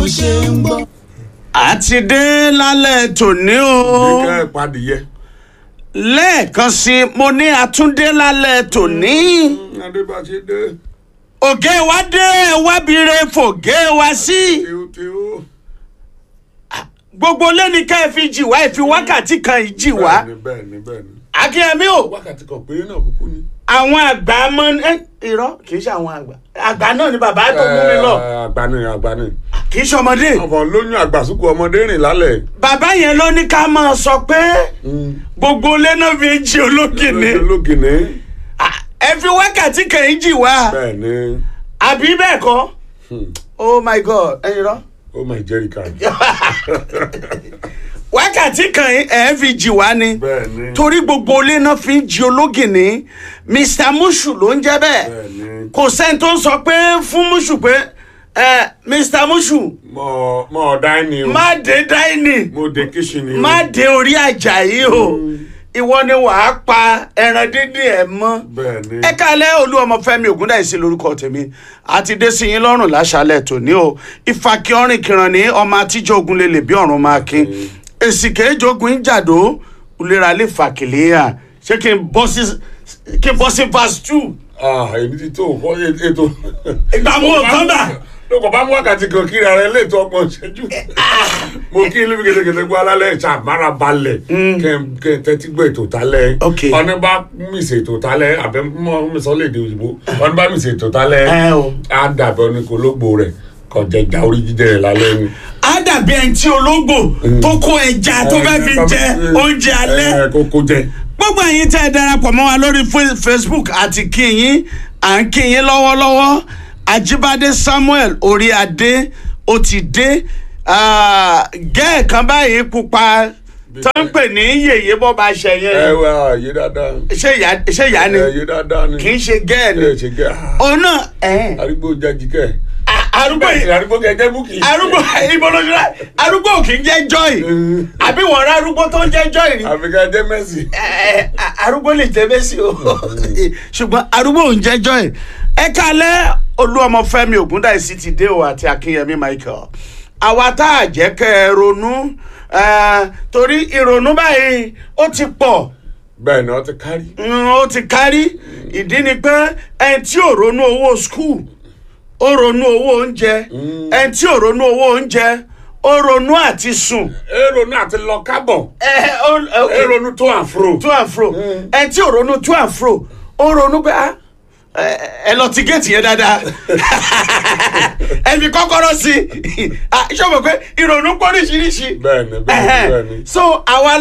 ṣe ń gbọ́. àti dé lálẹ́ tòní o. bí ká ẹ̀ padìyẹ. lẹ́ẹ̀kan sí mo ní àtúndé lálẹ́ tòní. adébáṣe dé. ògé wa dé wábìrè fògé wa sí. tíó. gbogbo lẹ́ni ká ẹ fi jì wá ẹ fi wákàtí kan yìí jì wá. bẹ́ẹ̀ni. akínyẹmí o. wákàtí kan péré náà kúkú ni. àwọn àgbà mọ irọ́ kì í ṣe àwọn àgbà àgbà náà ni bàbá tó mú mi lọ. àgbà ni. kì í ṣe ọmọdé. ọ̀fọ̀ lóyún àgbàsúkú ọmọdé rìn lálẹ́. bàbá yẹn ló ní ká máa sọ pé gbogbo ilé náà fi jí ológìní. ológìní. ẹ fi wákàtí kan yìí jì wá. bẹ́ẹ̀ni. àbí bẹ́ẹ̀ kọ́. oh my god ẹyin rọ. oh my jerrycan. wákàtí kan yìí ẹ fi jì wá ni. bẹ́ẹ̀ni. torí gbogbo ilé náà fi ń jí ológìní mr mushu ló ń jẹ́ bẹ́ẹ̀. bẹ́ẹ̀ni. kò sẹ́ni tó ń sọ pé fún mushu pé mr mushu mọ dáìní o. má dé dáìní mo dé kíṣìnì o. má dé orí àjà yìí o ìwọ ni wàá pa ẹran dídín ẹ mọ́. bẹ́ẹ̀ni. ẹ kálẹ̀ Olúọmọfẹ́mi Ògúndáìsí lórúkọ tèmi àti dé sí yín lọ́rùn láṣálẹ̀ tòní o ìfàkì ọrìn kìràn ní ọmọ àtijọ́ ogun lè bí ọ̀run máa kín èsì kéjogun ń jàdó ulera lè fàkìlẹ́yà ṣé kí n bọ́ sí verse 2. èmi ti tó ètò. ìgbà wo kàn bá. lóko bá mú wákàtí kan kí ara ẹ lè tó ọgbọ̀n ṣẹ́jú. mo kí ilé mi gẹ́gẹ́ gbọ́ alálẹ̀ ṣàmára balẹ̀ kẹ́ tẹ́tí gbọ́ ètò tálẹ̀. ok ọ̀nà bá mísè ètò tálẹ̀ àbẹ mọ́ mísọ́ lédè òyìnbó ọ̀nà bá mísè ètò tálẹ̀ á dàbẹ̀ oníkológbò rẹ̀ kọjá ìjà orí jíjẹ rẹ̀ lálẹ́ ni. á dàbí ẹni tí ológbò tó kó ẹja tó fẹ́ fi jẹ oúnjẹ alẹ́. kókó jẹ. gbogbo ẹ̀yin tẹ́ ẹ darapọ̀ mọ́ wa lórí Facebook àti kíyìn à ń kíyìn lọ́wọ́lọ́wọ́ Ajíbádé Samuel Oríadé ó ti dé gẹ́ẹ̀ kan báyìí pupa tó ń pè ní yèyé bọ́ba ṣẹyẹ. ẹ wá yé dáadáa. ṣé ìyá ni yé dáadáa ni. kì í ṣe gẹ́ẹ̀ ni. ṣe gẹ́ẹ̀. òun náà. arúgbó jajì kẹ́. arúgbó kẹ̀kẹ́ búkì. arúgbó ìbọlójúlá arúgbó kì í jẹ́ joy àbí wọ́n rá arúgbó tó ń jẹ́ joy rí. àfikà jẹ́ Messi. arúgbó lè jẹ́ Messi o ṣùgbọ́n arúgbó ń jẹ́ joy. ẹ kálẹ̀ Olúọmọfẹ́mi Ògúndáìsí ti dé o àti Akínyẹmí Michael àwa tá a jẹ́ kẹ́ ẹ ronú torí ìrònú báyìí ó ti pọ̀. bẹ́ẹ̀ ni ó ti kárí. ó ti kárí ìdí ni pé ẹni tí ò ronú owó skul ó ronú owó oúnjẹ ẹni tí ò ronú owó oúnjẹ ó ronú àti sùn. ronú àti lọ kábọ̀. ronú to and fro. ẹni tí ò ronú to and fro ó ronú pé ẹ lọ ti géètì yẹn dáadáa ẹ fi kọ́kọ́rọ́ sí i ṣé o mọ̀ pé ìrònú pọ̀ oríṣiríṣi. bẹ́ẹ̀ni. so àwa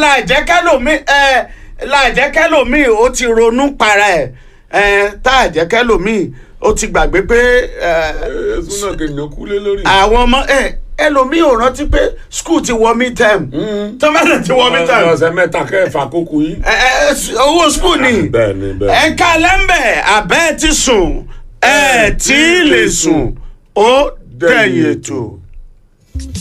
làjẹ́kẹ́lòmíì ó ti ronú para ẹ̀ tá àjẹ́kẹ́lòmíì ó ti gbàgbé pé. súnà kèèyàn kú lé lórí. àwọn ọmọ ẹlòmíì ò rántí pé school ti wọ midterm. tọ́mọ̀tì ti wọ midterm. ọ̀sẹ̀ mẹ́ta kẹfà kókó yìí. owó school ni. bẹ́ẹ̀ni. ẹ̀ka lẹ́mbẹ̀ abẹ́ ti sùn ẹ̀ tí lè sùn ó dẹ̀yìn ètò.